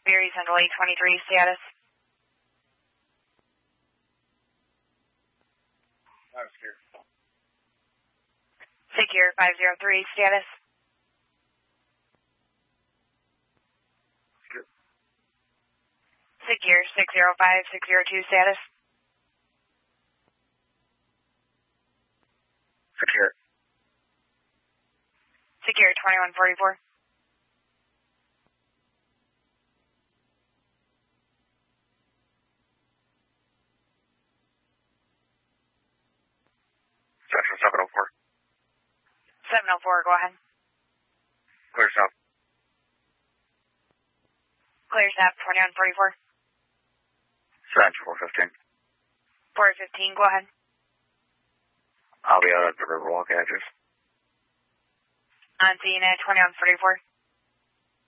Berry Central 823 status. Secure 503 status. Secure 605-602 status. Secure. Secure 2144. Section 704. 704, go ahead. Clear south. Clear south 2144. Stretch 415. 415, go ahead. I'll be out at the Riverwalk address. On scene at 2144.